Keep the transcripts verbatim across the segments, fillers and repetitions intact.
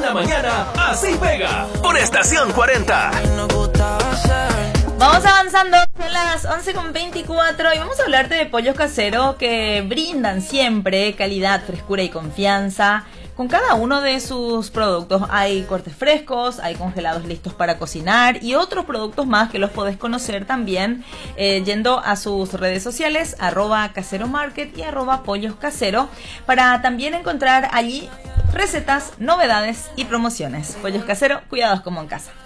la mañana, así pega, por Estación cuarenta. Vamos avanzando, son las once con veinticuatro y vamos a hablarte de pollos caseros que brindan siempre calidad, frescura y confianza. Con cada uno de sus productos hay cortes frescos, hay congelados listos para cocinar y otros productos más que los podés conocer también eh, yendo a sus redes sociales, arroba casero market y arroba pollos casero, para también encontrar allí recetas, novedades y promociones. Pollos Casero, cuidados como en casa.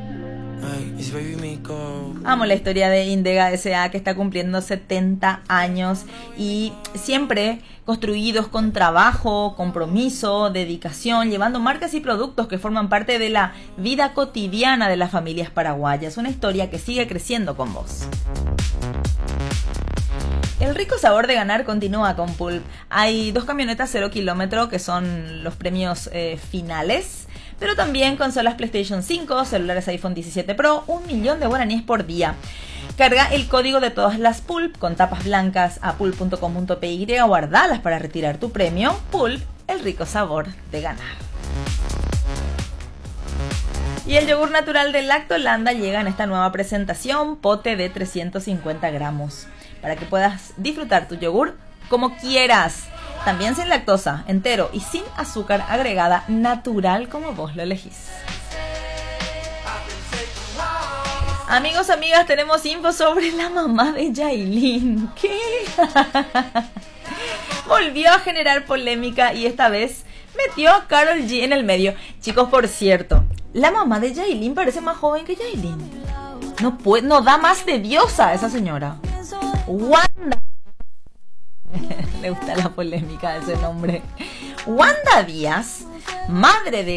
Amo la historia de Indega S A, que está cumpliendo setenta años y siempre construidos con trabajo, compromiso, dedicación, llevando marcas y productos que forman parte de la vida cotidiana de las familias paraguayas. Una historia que sigue creciendo con vos. El rico sabor de ganar continúa con Pulp. Hay dos camionetas cero kilómetro que son los premios eh, finales, pero también consolas PlayStation cinco, celulares iPhone diecisiete Pro, un millón de guaraníes por día. Carga el código de todas las Pulp con tapas blancas a pulp punto com punto p y, guardalas para retirar tu premio. Pulp, el rico sabor de ganar. Y el yogur natural de Lactolanda llega en esta nueva presentación, pote de trescientos cincuenta gramos, para que puedas disfrutar tu yogur como quieras. También sin lactosa, entero y sin azúcar agregada, natural como vos lo elegís. Amigos, amigas, tenemos info sobre la mamá de Yailin. ¿Qué? Volvió a generar polémica y esta vez metió a Karol G en el medio. Chicos, por cierto, la mamá de Yailin parece más joven que Yailin. No puede, no da más de diosa esa señora. Wanda. Le gusta la polémica de ese nombre. Wanda Díaz, madre de